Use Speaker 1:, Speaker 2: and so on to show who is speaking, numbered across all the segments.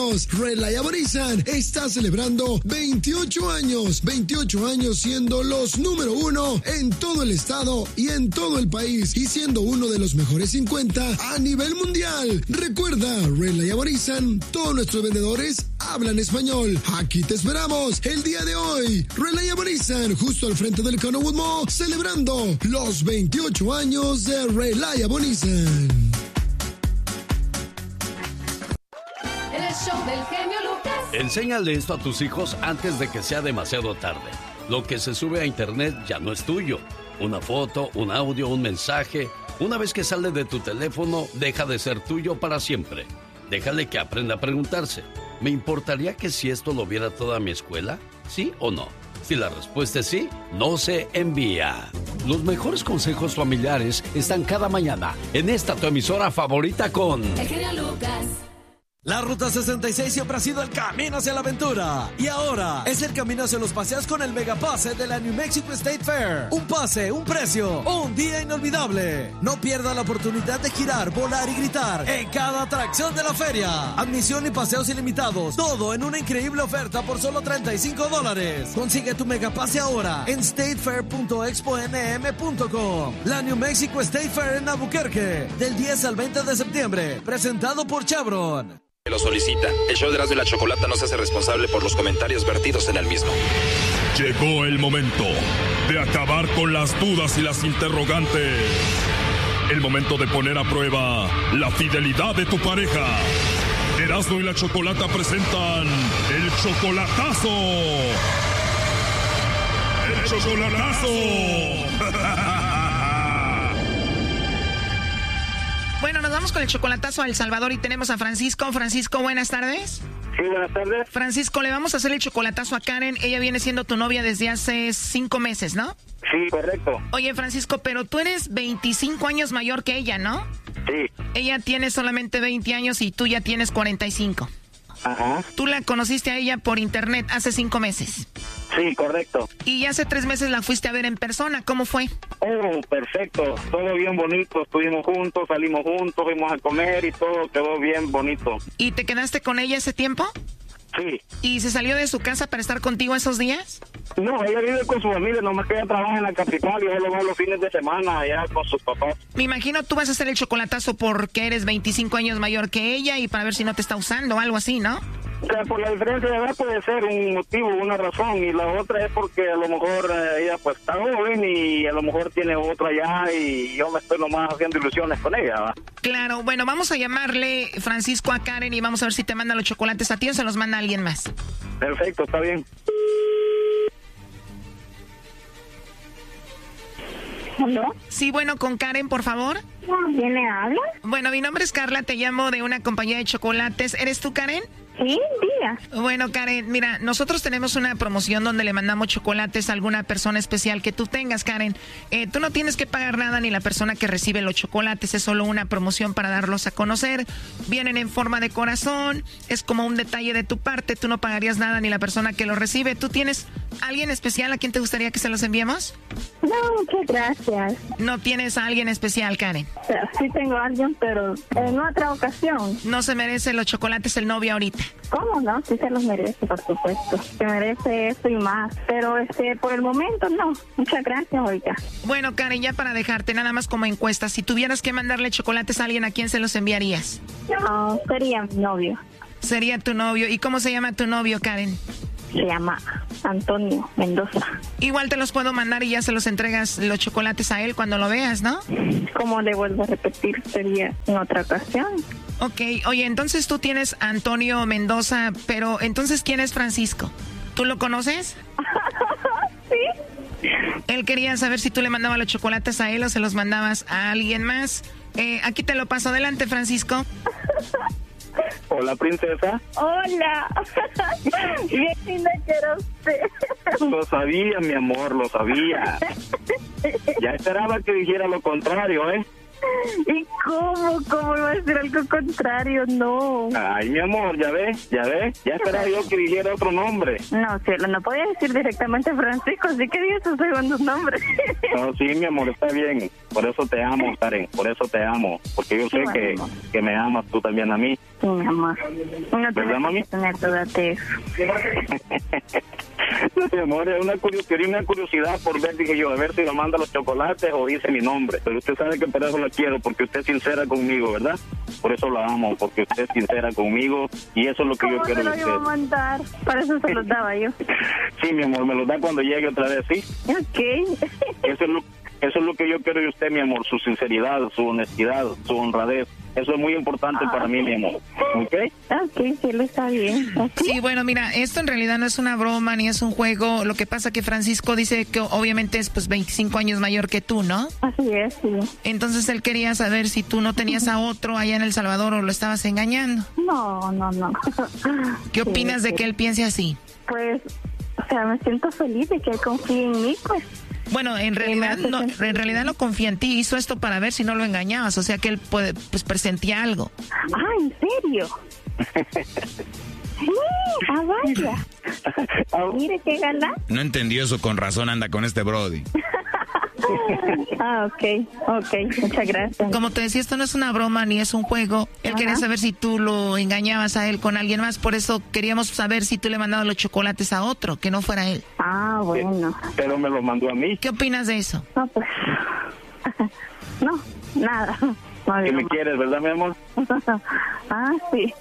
Speaker 1: Relaya Borizan está celebrando 28 años siendo los número 1 en todo el estado y en todo el país y siendo uno de los mejores 50 a nivel mundial. Recuerda, Relaya Borizan, todos nuestros vendedores hablan español. Aquí te esperamos el día de hoy. Relaya Borizan, justo al frente del Conowwood Mall, celebrando los 28 años de Relaya Borizan.
Speaker 2: Show del genio Lucas.
Speaker 3: Enséñale esto a tus hijos antes de que sea demasiado tarde. Lo que se sube a internet ya no es tuyo. Una foto, un audio, un mensaje. Una vez que sale de tu teléfono, deja de ser tuyo para siempre. Déjale que aprenda a preguntarse: ¿me importaría que si esto lo viera toda mi escuela? ¿Sí o no? Si la respuesta es sí, no se envía. Los mejores consejos familiares están cada mañana en esta tu emisora favorita con
Speaker 2: El genio Lucas.
Speaker 4: La Ruta 66 siempre ha sido el camino hacia la aventura. Y ahora es el camino hacia los paseos con el megapase de la New Mexico State Fair. Un pase, un precio, un día inolvidable. No pierda la oportunidad de girar, volar y gritar en cada atracción de la feria. Admisión y paseos ilimitados. Todo en una increíble oferta por solo $35. Consigue tu megapase ahora en statefair.exponm.com. La New Mexico State Fair en Albuquerque, del 10 al 20 de septiembre. Presentado por Chevron.
Speaker 5: Lo solicita. El show de Erasmo y la Chocolata no se hace responsable por los comentarios vertidos en el mismo.
Speaker 6: Llegó el momento de acabar con las dudas y las interrogantes. El momento de poner a prueba la fidelidad de tu pareja. Erasmo y la Chocolata presentan el chocolatazo. ¡El chocolatazo!
Speaker 7: Bueno, nos vamos con el chocolatazo a El Salvador y tenemos a Francisco. Francisco, buenas tardes.
Speaker 8: Sí, buenas tardes.
Speaker 7: Francisco, le vamos a hacer el chocolatazo a Karen. Ella viene siendo tu novia desde hace 5 meses, ¿no?
Speaker 8: Sí, correcto.
Speaker 7: Oye, Francisco, pero tú eres 25 años mayor que ella, ¿no?
Speaker 8: Sí.
Speaker 7: Ella tiene solamente 20 años y tú ya tienes 45.
Speaker 8: Ajá.
Speaker 7: Tú la conociste a ella por internet hace 5 meses.
Speaker 8: Sí, correcto.
Speaker 7: Y hace 3 meses la fuiste a ver en persona. ¿Cómo fue?
Speaker 8: Oh, perfecto. Todo bien bonito. Estuvimos juntos, salimos juntos, fuimos a comer y todo quedó bien bonito.
Speaker 7: ¿Y te quedaste con ella ese tiempo?
Speaker 8: Sí.
Speaker 7: ¿Y se salió de su casa para estar contigo esos días?
Speaker 8: No, ella vive con su familia, nomás que ella trabaja en la capital y solo va los fines de semana allá con sus papás.
Speaker 7: Me imagino tú vas a hacer el chocolatazo porque eres 25 años mayor que ella y para ver si no te está usando o algo así, ¿no?
Speaker 8: O sea, por la diferencia de edad puede ser un motivo, una razón, y la otra es porque a lo mejor ella pues está joven y a lo mejor tiene otra allá y yo me estoy nomás haciendo ilusiones con ella, ¿va?
Speaker 7: Claro, bueno, vamos a llamarle, Francisco, a Karen y vamos a ver si te manda los chocolates a ti o se los manda a alguien más.
Speaker 8: Perfecto, está bien.
Speaker 9: ¿Aló?
Speaker 7: Sí, bueno, con Karen, por favor.
Speaker 9: ¿Quién le habla?
Speaker 7: Bueno, mi nombre es Carla, te llamo de una compañía de chocolates. ¿Eres tú, Karen?
Speaker 9: Sí, diga.
Speaker 7: Bueno, Karen, mira, nosotros tenemos una promoción donde le mandamos chocolates a alguna persona especial que tú tengas, Karen. Tú no tienes que pagar nada ni la persona que recibe los chocolates, es solo una promoción para darlos a conocer. Vienen en forma de corazón, es como un detalle de tu parte, tú no pagarías nada ni la persona que los recibe. ¿Tú tienes alguien especial a quien te gustaría que se los enviemos?
Speaker 9: No, muchas gracias.
Speaker 7: ¿No tienes a alguien especial, Karen?
Speaker 9: Sí tengo a alguien, pero en otra ocasión.
Speaker 7: No se merece los chocolates el novio ahorita.
Speaker 9: ¿Cómo no? Sí se los merece, por supuesto. Se merece eso y más. Pero por el momento no. Muchas gracias, oiga.
Speaker 7: Bueno, Karen, ya para dejarte nada más como encuesta, si tuvieras que mandarle chocolates a alguien, ¿a quién se los enviarías?
Speaker 9: No, sería mi novio.
Speaker 7: Sería tu novio. ¿Y cómo se llama tu novio, Karen?
Speaker 9: Se llama Antonio Mendoza.
Speaker 7: Igual te los puedo mandar y ya se los entregas los chocolates a él cuando lo veas, ¿no?
Speaker 9: Como le vuelvo a repetir, sería en otra ocasión.
Speaker 7: Ok, oye, entonces tú tienes a Antonio Mendoza, pero entonces ¿quién es Francisco? ¿Tú lo conoces?
Speaker 9: Sí.
Speaker 7: Él quería saber si tú le mandabas los chocolates a él o se los mandabas a alguien más. Aquí te lo paso. Adelante, Francisco.
Speaker 8: Hola, princesa.
Speaker 9: Hola. Bien linda que era usted.
Speaker 8: Lo sabía, mi amor, lo sabía. Ya esperaba que dijera lo contrario, ¿eh?
Speaker 9: ¿Y cómo? ¿Cómo iba a decir algo contrario? No.
Speaker 8: Ay, mi amor, ya ves. Ya esperaba yo que dijera otro nombre.
Speaker 9: No, cielo, no podía decir directamente Francisco, así que dije su segundo nombre.
Speaker 8: No, sí, mi amor, está bien. Por eso te amo, Karen, por eso te amo. Porque yo sé que me amas tú también a mí.
Speaker 9: Sí, mi amor. No
Speaker 8: ¿verdad,
Speaker 9: tienes que tener dudate eso.
Speaker 8: No, mi amor, es una curiosidad por ver, dije yo, a ver si me manda los chocolates o dice mi nombre. Pero usted sabe que por eso la quiero, porque usted es sincera conmigo, ¿verdad? Por eso la amo, porque usted es sincera conmigo y eso es lo que yo quiero de usted.
Speaker 9: ¿Cómo se lo iba a mandar? Para eso se los daba yo.
Speaker 8: Sí, mi amor, me los da cuando llegue otra vez, ¿sí?
Speaker 9: Ok.
Speaker 8: Eso es lo que yo quiero de usted, mi amor, su sinceridad, su honestidad, su honradez. Eso es muy importante para mí, mi amor. ¿Ok?
Speaker 9: Ok, sí, lo está bien. Okay.
Speaker 7: Sí, bueno, mira, esto en realidad no es una broma ni es un juego. Lo que pasa que Francisco dice que obviamente es pues 25 años mayor que tú, ¿no?
Speaker 9: Así es, sí.
Speaker 7: Entonces él quería saber si tú no tenías a otro allá en El Salvador o lo estabas engañando.
Speaker 9: No.
Speaker 7: ¿Qué opinas de que él piense así?
Speaker 9: Pues, o sea, me siento feliz de que él confíe en mí, pues.
Speaker 7: Bueno, en realidad no confía en ti. Hizo esto para ver si no lo engañabas. O sea que él pues presentía algo.
Speaker 9: Ah, ¿en serio? Sí, vaya. Mire qué galán.
Speaker 10: No entendió eso, con razón anda con este Brody.
Speaker 9: Ah, ok, muchas gracias.
Speaker 7: Como te decía, esto no es una broma ni es un juego. Él quería saber si tú lo engañabas a él con alguien más. Por eso queríamos saber si tú le mandabas los chocolates a otro, que no fuera él.
Speaker 9: Ah, bueno.
Speaker 8: Pero me los mandó a mí.
Speaker 7: ¿Qué opinas de eso?
Speaker 9: No, pues... No, nada.
Speaker 8: ¿Que me quieres, verdad, mi amor?
Speaker 9: Ah, sí.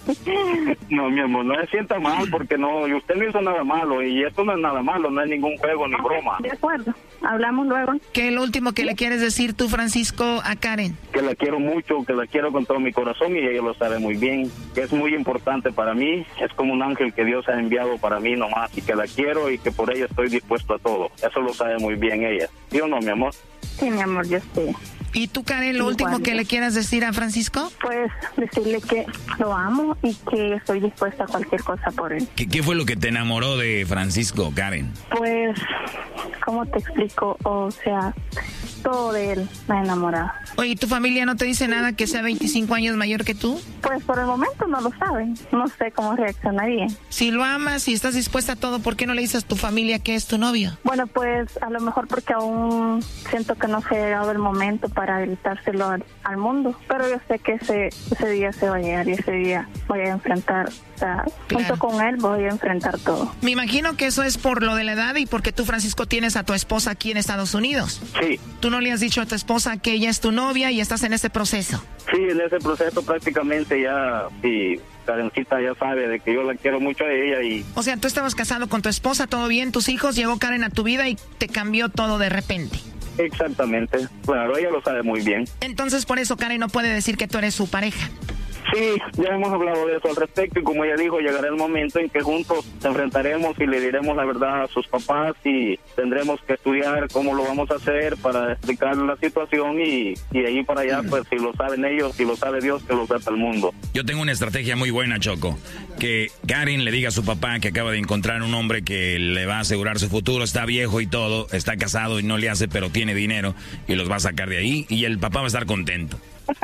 Speaker 8: No, mi amor, no se sienta mal porque no, y usted no hizo nada malo y esto no es nada malo, no es ningún juego ni broma.
Speaker 9: De acuerdo, hablamos luego.
Speaker 7: ¿Qué es lo último que le quieres decir tú, Francisco, a Karen?
Speaker 8: Que la quiero mucho, que la quiero con todo mi corazón y ella lo sabe muy bien, que es muy importante para mí, es como un ángel que Dios ha enviado para mí nomás y que la quiero y que por ella estoy dispuesto a todo. Eso lo sabe muy bien ella. ¿Sí o no, mi amor?
Speaker 9: Sí, mi amor, yo sé.
Speaker 7: ¿Y tú, Karen, lo último que le quieras decir a Francisco?
Speaker 9: Pues decirle que lo amo y que estoy dispuesta a cualquier cosa por él.
Speaker 10: ¿Qué fue lo que te enamoró de Francisco, Karen?
Speaker 9: Pues, ¿cómo te explico? O sea, todo de él me ha enamorado.
Speaker 7: Oye, ¿y tu familia no te dice nada que sea 25 años mayor que tú?
Speaker 9: Pues por el momento no lo saben. No sé cómo reaccionaría.
Speaker 7: Si lo amas y estás dispuesta a todo, ¿por qué no le dices a tu familia que es tu novio?
Speaker 9: Bueno, pues a lo mejor porque aún siento que no se ha llegado el momento para gritárselo al mundo. Pero yo sé que ese día se va a llegar y ese día voy a enfrentar, o sea, junto con él voy a enfrentar todo.
Speaker 7: Me imagino que eso es por lo de la edad y porque tú, Francisco, tienes a tu esposa aquí en Estados Unidos.
Speaker 8: Sí.
Speaker 7: ¿Tú no le has dicho a tu esposa que ella es tu novia y estás en ese proceso?
Speaker 8: Sí, en ese proceso prácticamente ya, sí, Karencita ya sabe de que yo la quiero mucho a ella y...
Speaker 7: O sea, tú estabas casado con tu esposa, todo bien, tus hijos, llegó Karen a tu vida y te cambió todo de repente.
Speaker 8: Exactamente, claro, ella lo sabe muy bien.
Speaker 7: Entonces por eso Karen no puede decir que tú eres su pareja.
Speaker 8: Sí, ya hemos hablado de eso al respecto y como ella dijo, llegará el momento en que juntos nos enfrentaremos y le diremos la verdad a sus papás y tendremos que estudiar cómo lo vamos a hacer para explicarle la situación y de ahí para allá, pues si lo saben ellos, si lo sabe Dios, que lo sepa el mundo.
Speaker 10: Yo tengo una estrategia muy buena, Choco. Que Karen le diga a su papá que acaba de encontrar un hombre que le va a asegurar su futuro, está viejo y todo, está casado y no le hace, pero tiene dinero y los va a sacar de ahí y el papá va a estar contento.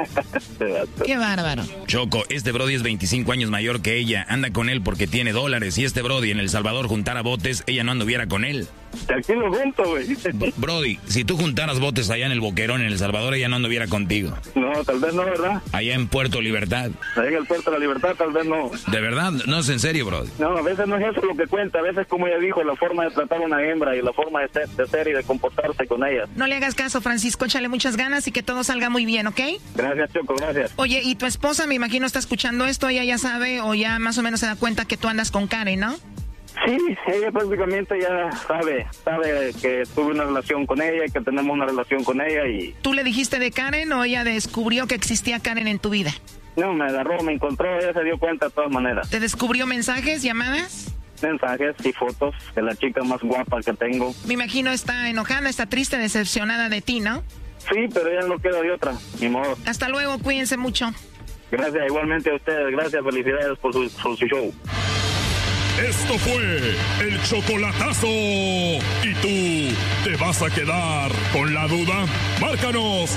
Speaker 7: Qué bárbaro.
Speaker 10: Choco, este Brody es 25 años mayor que ella, anda con él porque tiene dólares. Si este Brody en El Salvador juntara botes, ella no anduviera con él.
Speaker 8: Aquí lo junto, güey.
Speaker 10: Brody, si tú juntaras botes allá en el Boquerón, en El Salvador, ella no anduviera contigo.
Speaker 8: No, tal vez no, ¿verdad?
Speaker 10: Allá en Puerto Libertad.
Speaker 8: Allá en el Puerto de la Libertad, tal vez no.
Speaker 10: ¿De verdad? No es en serio, Brody.
Speaker 8: No, a veces no es eso lo que cuenta. A veces, como ella dijo, la forma de tratar a una hembra y la forma de ser y de comportarse con ella.
Speaker 7: No le hagas caso, Francisco. Échale muchas ganas y que todo salga muy bien, ¿ok?
Speaker 8: Gracias, Choco, gracias.
Speaker 7: Oye, y tu esposa, me imagino, está escuchando esto. Ella ya sabe o ya más o menos se da cuenta que tú andas con Karen, ¿no?
Speaker 8: Sí, ella prácticamente ya sabe que tuve una relación con ella y que tenemos una relación con ella y...
Speaker 7: ¿Tú le dijiste de Karen o ella descubrió que existía Karen en tu vida?
Speaker 8: No, me agarró, me encontró, ella se dio cuenta de todas maneras.
Speaker 7: ¿Te descubrió mensajes, llamadas?
Speaker 8: Mensajes y fotos de la chica más guapa que tengo.
Speaker 7: Me imagino está enojada, está triste, decepcionada de ti, ¿no?
Speaker 8: Sí, pero ella no queda de otra, ni modo.
Speaker 7: Hasta luego, cuídense mucho.
Speaker 8: Gracias, igualmente a ustedes, gracias, felicidades por su show.
Speaker 6: Esto fue el chocolatazo. ¿Y tú te vas a quedar con la duda? Márcanos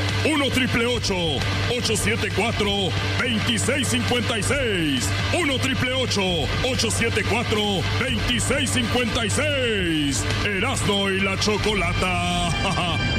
Speaker 6: 1-888-874-2656. 1-888-874-2656. Erasmo y la Chocolata.